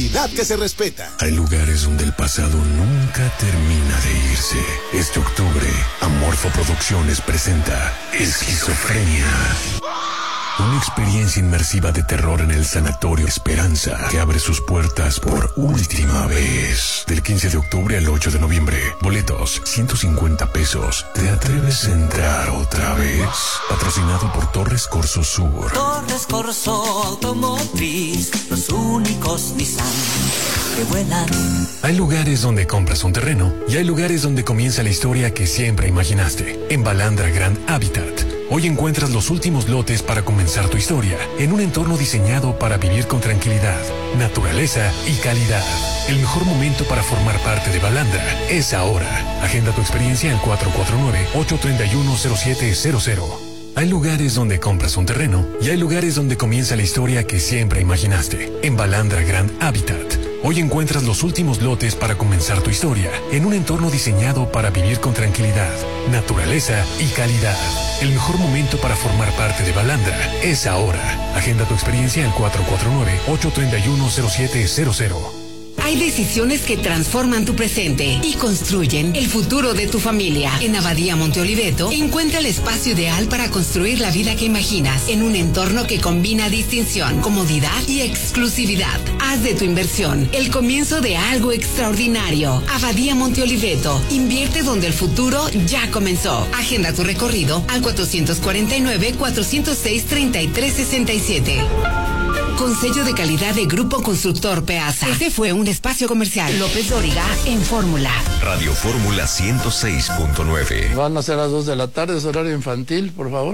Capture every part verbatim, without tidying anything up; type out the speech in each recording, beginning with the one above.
calidad que se respeta. Hay lugares donde el pasado nunca termina de irse. Este octubre, Amorfo Producciones presenta Esquizofrenia. Una experiencia inmersiva de terror en el Sanatorio Esperanza, que abre sus puertas por última vez. Del quince de octubre al ocho de noviembre. Boletos, ciento cincuenta pesos. ¿Te atreves a entrar otra vez? Patrocinado por Torres Corso Sur. Torres Corso Automotriz, los únicos Nissan que vuelan. Hay lugares donde compras un terreno y hay lugares donde comienza la historia que siempre imaginaste. En Balandra Grand Habitat, hoy encuentras los últimos lotes para comenzar tu historia en un entorno diseñado para vivir con tranquilidad, naturaleza y calidad. El mejor momento para formar parte de Balandra es ahora. Agenda tu experiencia al cuatro cuatro nueve, ocho tres uno, cero siete cero cero. Hay lugares donde compras un terreno y hay lugares donde comienza la historia que siempre imaginaste. En Balandra Grand Habitat, hoy encuentras los últimos lotes para comenzar tu historia en un entorno diseñado para vivir con tranquilidad, naturaleza y calidad. El mejor momento para formar parte de Balandra es ahora. Agenda tu experiencia al cuatro cuatro nueve, ocho tres uno, cero siete cero cero. Hay decisiones que transforman tu presente y construyen el futuro de tu familia. En Abadía Monte Oliveto, encuentra el espacio ideal para construir la vida que imaginas en un entorno que combina distinción, comodidad y exclusividad. Haz de tu inversión el comienzo de algo extraordinario. Abadía Monte Oliveto, invierte donde el futuro ya comenzó. Agenda tu recorrido al cuatrocientos cuarenta y nueve, cuatrocientos seis, treinta y tres sesenta y siete. Con sello de calidad de Grupo Constructor Peasa. Este fue un espacio comercial. López Dóriga en Fórmula. Radio Fórmula ciento seis punto nueve. Van a ser las dos de la tarde, es horario infantil, por favor.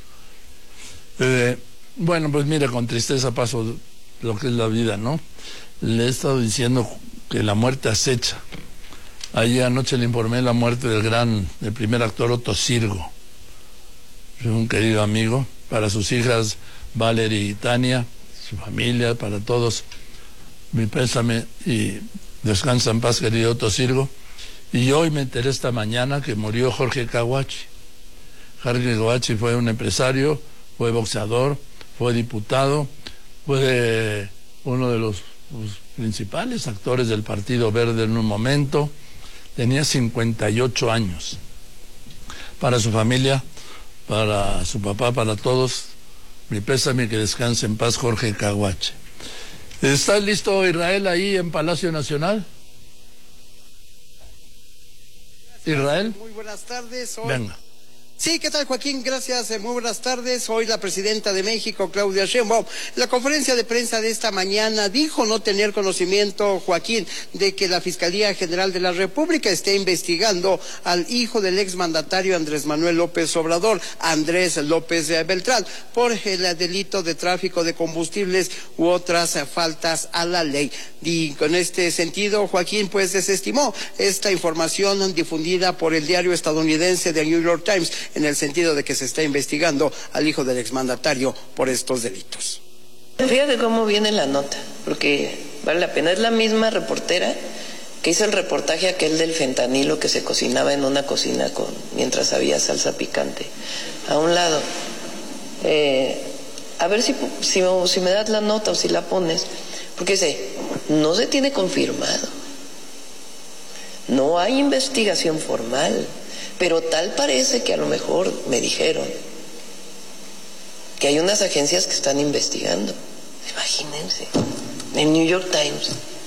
Eh, bueno, pues mire, con tristeza paso lo que es la vida, ¿no? Le he estado diciendo que la muerte acecha. Ayer anoche le informé la muerte del gran, del primer actor Otto Sirgo, un querido amigo, para sus hijas Valerie y Tania, su familia, para todos, mi pésame y descansa en paz, querido Otto Sirgo. Y hoy me enteré esta mañana que murió Jorge Caguachi. Jorge Caguachi fue un empresario, fue boxeador, fue diputado, fue uno de los, los principales actores del Partido Verde en un momento. Tenía cincuenta y ocho años. Para su familia, para su papá, para todos, mi pésame, que descanse en paz Jorge Caguachi. ¿Está listo Israel ahí en Palacio Nacional? Israel. Muy buenas tardes. Hoy... Venga. Sí, ¿qué tal, Joaquín? Gracias, eh, muy buenas tardes. Hoy la presidenta de México, Claudia Sheinbaum, en la conferencia de prensa de esta mañana dijo no tener conocimiento, Joaquín, de que la Fiscalía General de la República esté investigando al hijo del exmandatario Andrés Manuel López Obrador, Andrés López Beltrán, por el delito de tráfico de combustibles u otras faltas a la ley. Y con este sentido, Joaquín, pues desestimó esta información difundida por el diario estadounidense The New York Times, en el sentido de que se está investigando al hijo del exmandatario por estos delitos. Fíjate cómo viene la nota, porque vale la pena. Es la misma reportera que hizo el reportaje aquel del fentanilo que se cocinaba en una cocina con mientras había salsa picante. A un lado. Eh, a ver si, si, si me das la nota o si la pones, porque dice, no se tiene confirmado. No hay investigación formal. Pero tal parece que a lo mejor me dijeron que hay unas agencias que están investigando. Imagínense, en New York Times.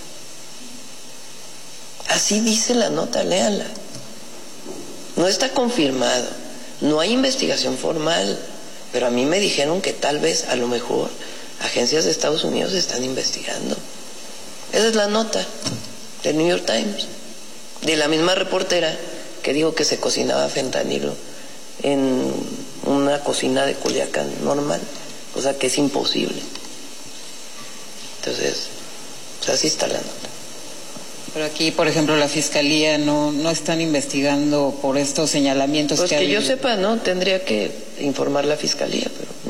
Así dice la nota, léanla. No está confirmado, no hay investigación formal, pero a mí me dijeron que tal vez, a lo mejor, agencias de Estados Unidos están investigando. Esa es la nota del New York Times, de la misma reportera que dijo que se cocinaba fentanilo en una cocina de Culiacán normal, o sea que es imposible. Entonces, pues así está la nota. Pero aquí, por ejemplo, la Fiscalía no, no están investigando por estos señalamientos pues que que hay. yo sepa, no, tendría que informar la Fiscalía, pero